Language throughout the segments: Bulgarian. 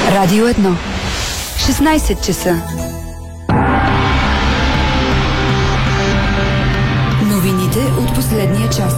Радио 1. 16 часа. Новините от последния час.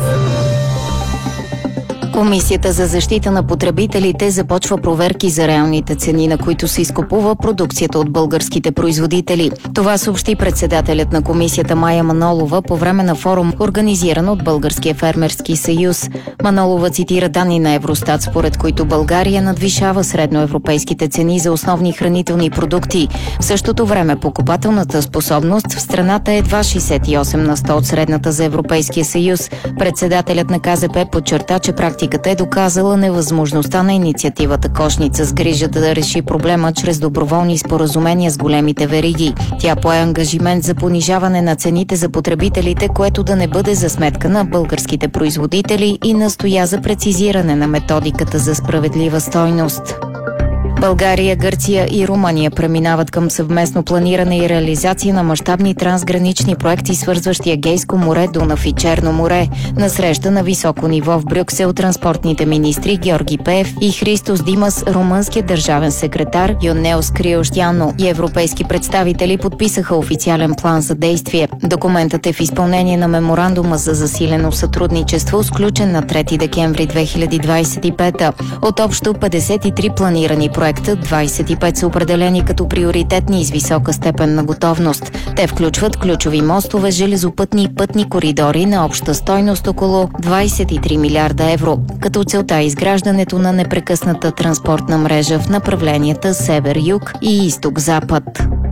Комисията за защита на потребителите започва проверки за реалните цени, на които се изкупува продукцията от българските производители. Това съобщи председателят на комисията Мая Манолова по време на форум, организиран от Българския фермерски съюз. Манолова цитира данни на Евростат, според които България надвишава средноевропейските цени за основни хранителни продукти. В същото време покупателната способност в страната е едва 68% от средната за Европейския съюз. Председателят на КЗП подчерта, че практиката е доказала невъзможността на инициативата Кошница с грижа да реши проблема чрез доброволни споразумения с големите вериги. Тя пое ангажимент за понижаване на цените за потребителите, което да не бъде за сметка на българските производители, и настоя за прецизиране на методиката за справедлива стойност. България, Гърция и Румъния преминават към съвместно планиране и реализация на мащабни трансгранични проекти, свързващи Егейско море, Дунав и Черно море. На среща на високо ниво в Брюксел транспортните министри Георги Пеев и Христос Димас, румънският държавен секретар Йонеос Криощяно и европейски представители подписаха официален план за действие. Документът е в изпълнение на меморандума за засилено сътрудничество, сключен на 3 декември 2025. От общо 53 планирани проекта, 25 са определени като приоритетни и с висока степен на готовност. Те включват ключови мостове, железопътни и пътни коридори на обща стойност около 23 милиарда евро, като целта е изграждането на непрекъсната транспортна мрежа в направленията север-юг и изток-запад.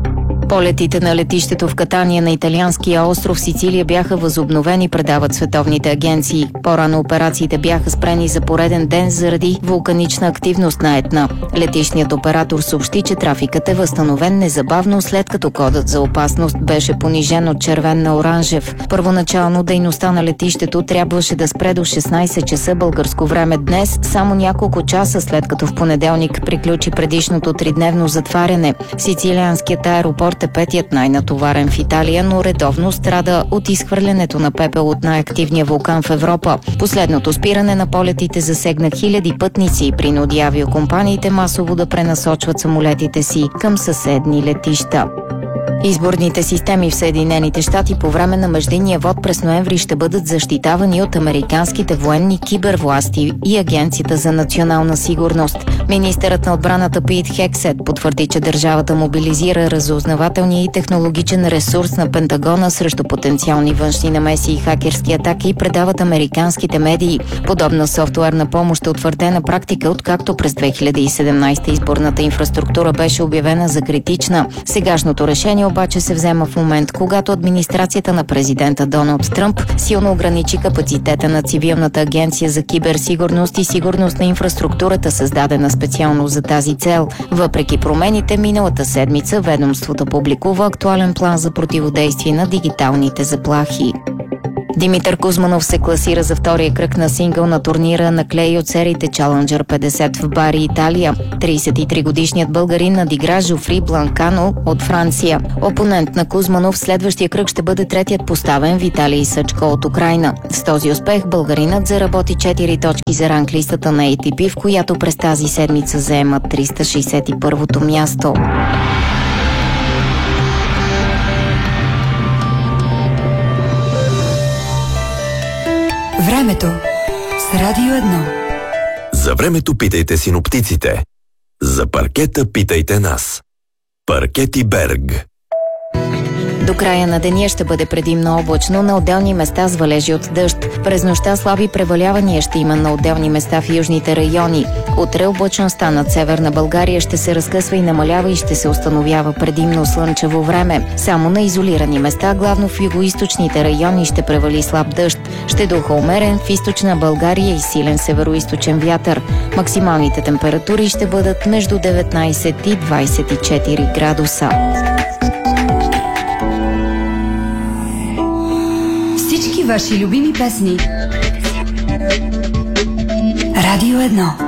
Полетите на летището в Катания на италианския остров Сицилия бяха възобновени, предават световните агенции. По-рано операциите бяха спрени за пореден ден заради вулканична активност на Етна. Летищният оператор съобщи, че трафикът е възстановен незабавно, след като кодът за опасност беше понижен от червен на оранжев. Първоначално дейността на летището трябваше да спре до 16 часа българско време днес, само няколко часа след като в понеделник приключи предишното 3-дневно затваряне. Сицилианският аеропорт е петият най-натоварен в Италия, но редовно страда от изхвърлянето на пепел от най-активния вулкан в Европа. Последното спиране на полетите засегна хиляди пътници и принуди авиокомпаниите масово да пренасочват самолетите си към съседни летища. Изборните системи в Съединените щати по време на междинния вод през ноември ще бъдат защитавани от американските военни, кибервласти и Агенцията за национална сигурност. Министърът на отбраната Пит Хексет потвърди, че държавата мобилизира разузнавателния и технологичен ресурс на Пентагона срещу потенциални външни намеси и хакерски атаки, предават американските медии. Подобна софтуерна помощ е утвърдена практика, откакто през 2017 изборната инфраструктура беше обявена за критична. Сегашното решение обаче се взема в момент, когато администрацията на президента Доналд Тръмп силно ограничи капацитета на цивилната агенция за киберсигурност и сигурност на инфраструктурата, създадена специално за тази цел. Въпреки промените, миналата седмица ведомството публикува актуален план за противодействие на дигиталните заплахи. Димитър Кузманов се класира за втория кръг на сингъл на турнира на клей от сериите Challenger 50 в Бари, Италия. 33-годишният българин надигра Жофри Бланкано от Франция. Опонент на Кузманов в следващия кръг ще бъде третият поставен Виталий Сачко от Украйна. С този успех българинът заработи 4 точки за ранглистата на ATP, в която през тази седмица заема 361-то място. Времето с Радио 1. За времето питайте синоптиците. За паркета питайте нас. Паркети Берг. До края на деня ще бъде предимно облачно, на отделни места с валежи от дъжд. През нощта слаби превалявания ще има на отделни места в южните райони. Утре облачността над северна България ще се разкъсва и намалява и ще се установява предимно слънчево време. Само на изолирани места, главно в югоизточните райони, ще превали слаб дъжд. Ще духа умерен в източна България и силен североизточен вятър. Максималните температури ще бъдат между 19 и 24 градуса. Ваши любими песни. Радио 1.